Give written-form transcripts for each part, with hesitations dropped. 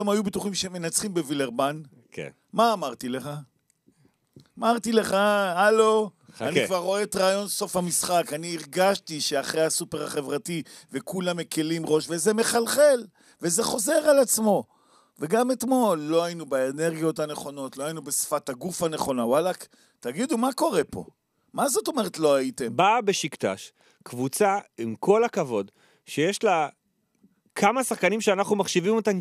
הם היו בטוחים שהם מנצחים בווילרבן. כן. מה אמרתי לך? אמרתי לך, הלו, חכה. אני כבר רואה את רעיון סוף המשחק, אני הרגשתי שאחרי הסופר החברתי וכולם מקלים ראש, וזה מחלחל, וזה חוזר על עצמו. וגם אתמול לא היינו באנרגיות הנכונות, לא היינו בשפת הגוף הנכונה, וואלק, תגידו, מה קורה פה? מה זאת אומרת לא הייתם? באה בשקטש, קבוצה עם כל הכבוד, שיש לה כמה שחקנים שאנחנו מחשיבים אותם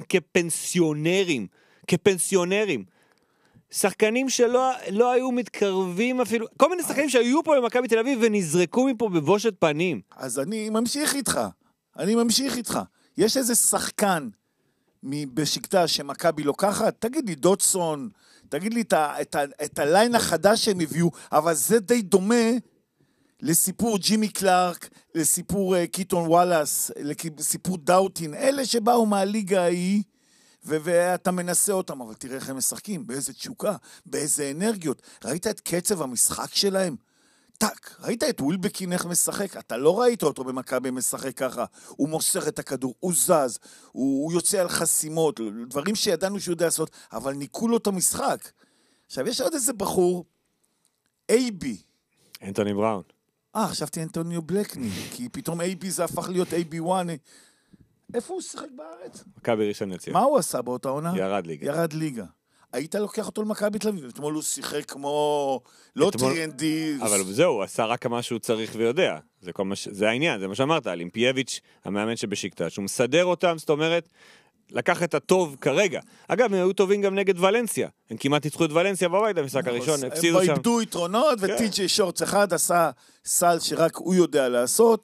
כפנסיונרים. שחקנים שלא היו מתקרבים אפילו, כל מיני שחקנים שהיו פה במכבי תל אביב ונזרקו מפה בבושת פנים. אז אני ממשיך איתך. יש איזה שחקן בשקטש שמכבי לוקחת? תגיד לי, דוטסון, תגיד לי את הליין החדש שהם הביאו, אבל זה די דומה לסיפור ג'ימי קלארק, לסיפור קיטון וואלאס, לסיפור דאוטין, אלה שבאו מהליגה ההיא, ואתה מנסה אותם, אבל תראה איך הם משחקים, באיזה תשוקה, באיזה אנרגיות. ראית את קצב המשחק שלהם? טק, ראית את ווילבקין איך משחק? אתה לא ראית אותו במכבי משחק ככה. הוא מוסר את הכדור, הוא זז, הוא יוצא על חסימות, דברים שידענו שהוא יודע לעשות, אבל ניקו לו את המשחק. עכשיו, יש עוד איזה בחור, אייבי. אנטוני בראון. חשבתי אנטוניו בלקני, כי פתאום אייבי זה הפך להיות אייבי וואן. איפה הוא שיחק בארץ? מכבי ראשון לציון. מה הוא עשה באותה עונה? ירד ליגה. היית לוקח אותו למכבי תל אביב, אתמול הוא שיחק כמו לא טריאנדי. אבל זהו, הוא עשה רק מה שהוא צריך ויודע. זה העניין, זה מה שאמרת, לימפייביץ', המאמן שבשקטש, הוא מסדר אותם, זאת אומרת, לקח את הטוב כרגע. אגב, הם היו טובים גם נגד ולנסיה. הם כמעט ניצחו את ולנסיה בבית במשחק הראשון, הפסידו שם. הם איבדו יתרונות, וטי.ג'יי שורץ אחד עשה סל שרק הוא יודע לעשות.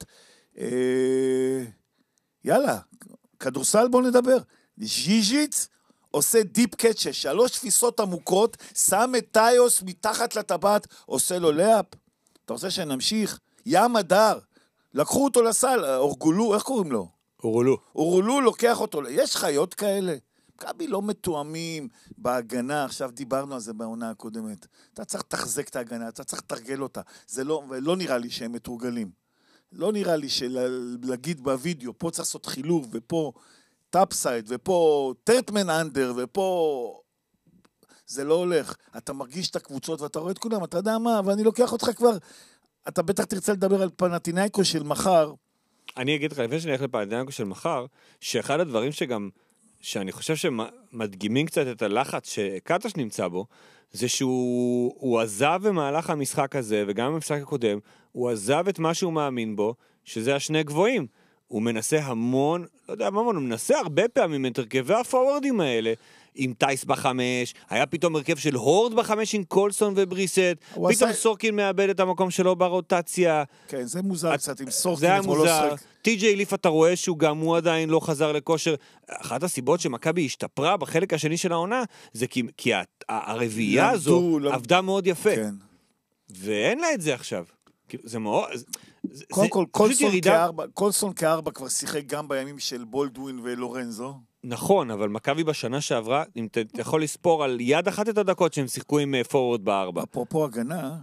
יאללה, כדורסל בוא נדבר. ז'יז'יץ עושה דיפ קאץ' 3 תפיסות עמוקות, שם את טיוס מתחת לטבעת, עושה לו לאפ. אתה רוצה שנמשיך? ים הדר, לקחו אותו לסל, אורגולו, איך קוראים לו? אורולו לוקח אותו, יש חיות כאלה? מכבי לא מתואמים בהגנה, עכשיו דיברנו על זה בעונה הקודמת. אתה צריך לתחזק את ההגנה, אתה צריך לתרגל אותה. זה לא נראה לי שהם מתורגלים. לא נראה לי להגיד בווידאו, פה צריך לעשות חילוב, ופה טאפסייד, ופה טרטמן אנדר, ופה זה לא הולך. אתה מרגיש את הקבוצות ואתה רואה את כולם, אתה יודע מה, ואני לוקח אותך כבר, אתה בטח תרצה לדבר על פנתינייקו של מחר. אני אגיד לך, לפני שאני אלך לפנתינייקו של מחר, שאחד הדברים שאני חושב שמדגימים קצת את הלחץ שקטש נמצא בו, זה שהוא עזב במהלך המשחק הזה, וגם במשחק הקודם, הוא עזב את מה שהוא מאמין בו, שזה השני גבוהים. הוא מנסה המון, לא יודע מה, הוא מנסה הרבה פעמים את הרכבי הפורורדים האלה, עם טייס בחמש, היה פתאום הרכב של הורד בחמש עם קולסון ובריסט, פתאום סורקין מאבד את המקום שלו ברוטציה. כן, זה מוזר קצת עם סורקין. זה היה מוזר. טי.ג'יי ליף אתה רואה שהוא גם הוא עדיין לא חזר לכושר. אחת הסיבות שמכבי השתפרה בחלק השני של העונה, זה כי הרביעייה הזו עבדה מאוד יפה. ואין לה את זה עכשיו. זה מאוד... קודם כל, קולסון כארבע כבר שיחק גם בימים של בולדווין ולורנזו. נכון, אבל מכבי בשנה שעברה, אם אתה יכול לספור על יד אחת את הדקות שהם שיחקו עם פורוורד בארבע. אפרופו הגנה,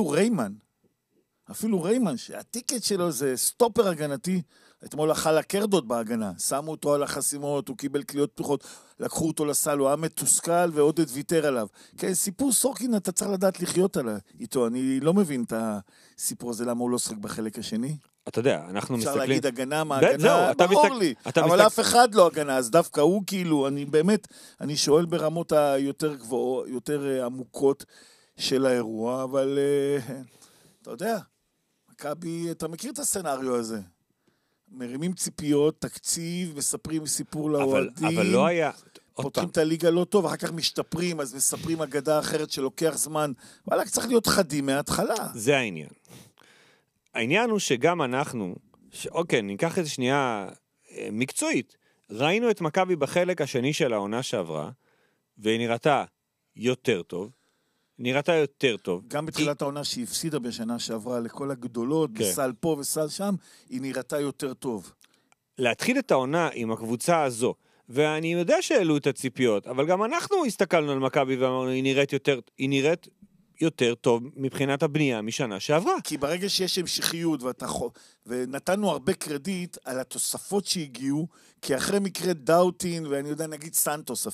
אפילו ריימן, שהטיקט שלו זה סטופר הגנתי, אתמול אכל הקרדות בהגנה, שמו אותו על החסימות, הוא קיבל קליות פתוחות, לקחו אותו לסל, הוא היה מתוסכל ועודד ויתר עליו. כן, סיפור סורקין אתה צריך לדעת לחיות איתו, אני לא מבין את הסיפור הזה, למה הוא לא שחק בחלק השני. אתה יודע, אנחנו מסתכלים... אפשר להגיד הגנה, מה הגנה, ברור לי, אבל אף אחד לא הגנה, אז דווקא הוא כאילו, אני שואל ברמות היותר גבוהות, יותר עמוקות של האירוע, אבל אתה יודע, מכבי, אתה מכיר את הסצנריו הזה? מרימים ציפיות, תקציב, מספרים סיפור לאוהדים. אבל לא היה... פותחים את הליגה לא טוב, אחר כך משתפרים, אז מספרים אגדה אחרת שלוקח זמן. וואלה, צריך להיות חדים מההתחלה. זה העניין. העניין הוא שגם אנחנו, אוקיי, ניקח איזה שנייה מקצועית. ראינו את מכבי בחלק השני של העונה שעברה, והיא נראתה יותר טוב. גם בתחילת העונה שהיא הפסידה בשנה שעברה לכל הגדולות, בסל פה וסל שם, היא נראתה יותר טוב. להתחיל את העונה עם הקבוצה הזו, ואני יודע שהעלו את הציפיות, אבל גם אנחנו הסתכלנו על מכבי ואמרנו, היא נראית יותר טוב מבחינת הבנייה משנה שעברה. כי ברגע שיש המשכיות, ונתנו הרבה קרדיט על התוספות שהגיעו, כי אחרי מקרה דאוטין, ואני יודע, נגיד סנטוס